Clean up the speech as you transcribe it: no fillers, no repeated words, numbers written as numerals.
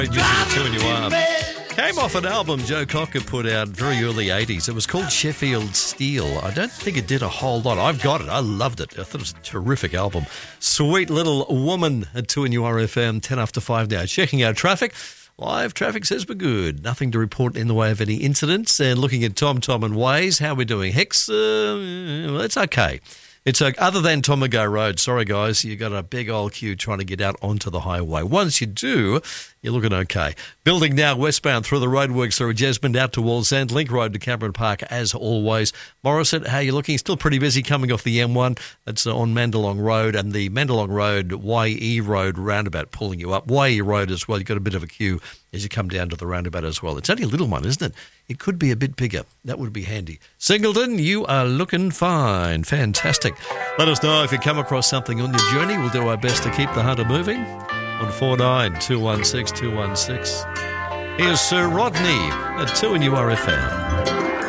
Great music at 2 and you are. Came off an album Joe Cocker put out very early 80s. It was called Sheffield Steel. I don't think it did a whole lot. I've got it. I loved it. I thought it was a terrific album. Sweet Little Woman at 2 and you are FM, 10 after 5 now. Checking out traffic. Live traffic says we're good. Nothing to report in the way of any incidents. And looking at Tom and Waze, how are we doing? Hex, it's okay. It's other than Tomago Road. Sorry, guys, you got a big old queue trying to get out onto the highway. Once you do, you're looking okay. Building now westbound through the roadworks through Jesmond out to Wallsend, Link Road to Cameron Park as always. Morrison, how you looking? Still pretty busy coming off the M1. That's on Mandalong Road and the Mandalong Road, YE Road roundabout pulling you up. YE Road as well. You've got a bit of a queue as you come down to the roundabout as well. It's only a little one, isn't it? It could be a bit bigger. That would be handy. Singleton, you are looking fine. Fantastic. Let us know if you come across something on your journey. We'll do our best to keep the hunter moving. On 49-216-216. Here's Sir Rodney at 2 and you are FM.